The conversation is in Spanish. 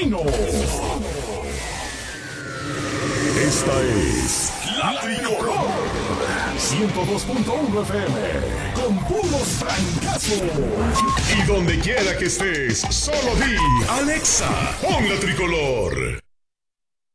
Asesino. Esta es La Tricolor 102.1 FM con puros francazos. Y donde quiera que estés, solo di Alexa, pon La Tricolor.